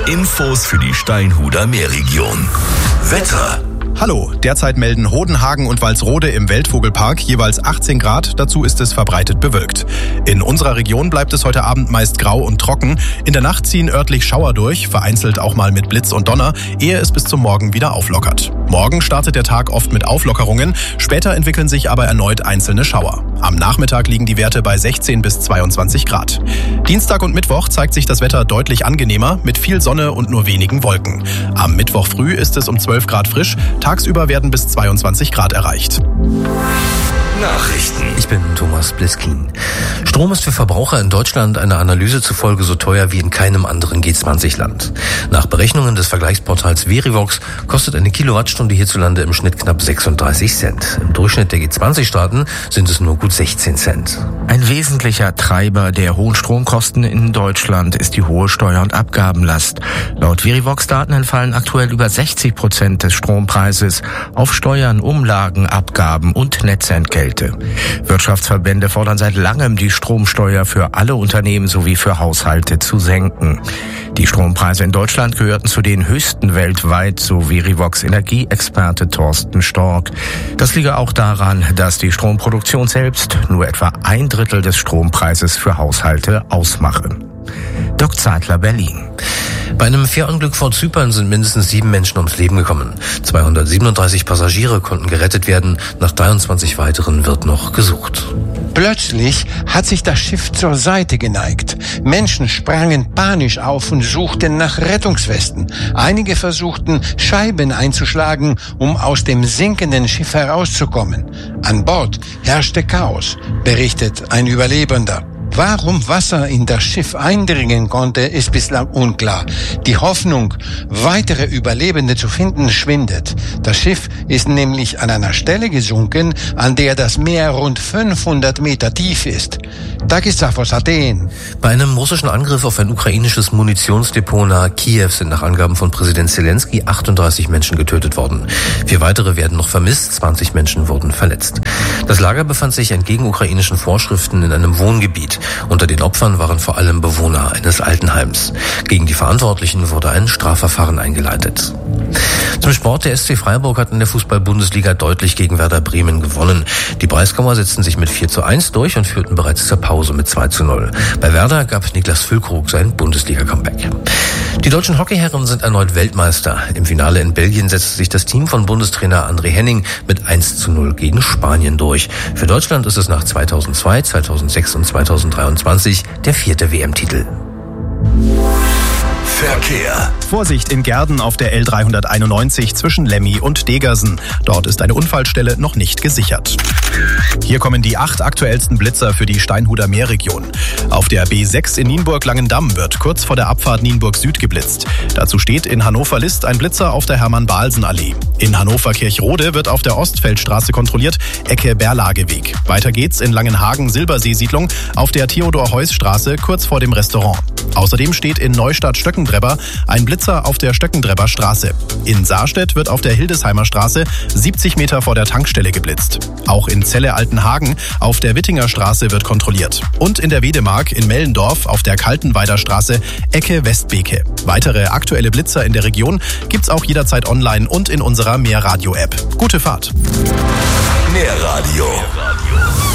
Infos für die Steinhuder Meerregion. Wetter. Hallo, derzeit melden Hodenhagen und Walsrode im Weltvogelpark jeweils 18 Grad, dazu ist es verbreitet bewölkt. In unserer Region bleibt es heute Abend meist grau und trocken. In der Nacht ziehen örtlich Schauer durch, vereinzelt auch mal mit Blitz und Donner, ehe es bis zum Morgen wieder auflockert. Morgen startet der Tag oft mit Auflockerungen, später entwickeln sich aber erneut einzelne Schauer. Am Nachmittag liegen die Werte bei 16 bis 22 Grad. Dienstag und Mittwoch zeigt sich das Wetter deutlich angenehmer, mit viel Sonne und nur wenigen Wolken. Am Mittwoch früh ist es um 12 Grad frisch, tagsüber werden bis 22 Grad erreicht. Nachrichten. Ich bin Thomas Bliskin. Strom ist für Verbraucher in Deutschland einer Analyse zufolge so teuer wie in keinem anderen G20-Land. Nach Berechnungen des Vergleichsportals Verivox kostet eine Kilowattstunde hierzulande im Schnitt knapp 36 Cent. Im Durchschnitt der G20-Staaten sind es nur gut 16 Cent. Ein wesentlicher Treiber der hohen Stromkosten in Deutschland ist die hohe Steuer- und Abgabenlast. Laut Verivox-Daten entfallen aktuell über 60% des Strompreises auf Steuern, Umlagen, Abgaben und Netzentgelte. Wirtschaftsverbände fordern seit langem, die Stromsteuer für alle Unternehmen sowie für Haushalte zu senken. Die Strompreise in Deutschland gehörten zu den höchsten weltweit, so Verivox Energieexperte Thorsten Stork. Das liege auch daran, dass die Stromproduktion selbst nur etwa 1/3 des Strompreises für Haushalte ausmache. Doc Zeitler, Berlin. Bei einem Fährunglück vor Zypern sind mindestens 7 Menschen ums Leben gekommen. 237 Passagiere konnten gerettet werden. Nach 23 weiteren wird noch gesucht. Plötzlich hat sich das Schiff zur Seite geneigt. Menschen sprangen panisch auf und suchten nach Rettungswesten. Einige versuchten, Scheiben einzuschlagen, um aus dem sinkenden Schiff herauszukommen. An Bord herrschte Chaos, berichtet ein Überlebender. Warum Wasser in das Schiff eindringen konnte, ist bislang unklar. Die Hoffnung, weitere Überlebende zu finden, schwindet. Das Schiff ist nämlich an einer Stelle gesunken, an der das Meer rund 500 Meter tief ist. Takis aus Athen. Bei einem russischen Angriff auf ein ukrainisches Munitionsdepot nahe Kiew sind nach Angaben von Präsident Zelensky 38 Menschen getötet worden. 4 weitere werden noch vermisst, 20 Menschen wurden verletzt. Das Lager befand sich entgegen ukrainischen Vorschriften in einem Wohngebiet. Unter den Opfern waren vor allem Bewohner eines Altenheims. Gegen die Verantwortlichen wurde ein Strafverfahren eingeleitet. Zum Sport, der SC Freiburg hat in der Fußball-Bundesliga deutlich gegen Werder Bremen gewonnen. Die Breisgauer setzten sich mit 4:1 durch und führten bereits zur Pause mit 2:0. Bei Werder gab Niklas Füllkrug sein Bundesliga-Comeback. Die deutschen Hockeyherren sind erneut Weltmeister. Im Finale in Belgien setzte sich das Team von Bundestrainer André Henning mit 1:0 gegen Spanien durch. Für Deutschland ist es nach 2002, 2006 und 2023 der 4. WM-Titel. Verkehr. Vorsicht in Gerden auf der L391 zwischen Lemmi und Degersen. Dort ist eine Unfallstelle noch nicht gesichert. Hier kommen die 8 aktuellsten Blitzer für die Steinhuder Meerregion. Auf der B6 in Nienburg-Langendamm wird kurz vor der Abfahrt Nienburg Süd geblitzt. Dazu steht in Hannover-List ein Blitzer auf der Hermann-Balsen-Allee. In Hannover-Kirchrode wird auf der Ostfeldstraße kontrolliert, Ecke Berlageweg. Weiter geht's in Langenhagen-Silbersee-Siedlung auf der Theodor-Heuss-Straße kurz vor dem Restaurant. Außerdem steht in Neustadt-Stöckendrebber ein Blitzer auf der Stöckendrebber Straße. In Saarstedt wird auf der Hildesheimer Straße 70 Meter vor der Tankstelle geblitzt. Auch in Celle-Altenhagen auf der Wittinger Straße wird kontrolliert. Und in der Wedemark in Mellendorf auf der Kaltenweider Straße Ecke Westbeke. Weitere aktuelle Blitzer in der Region gibt's auch jederzeit online und in unserer Meerradio-App. Gute Fahrt! Meerradio.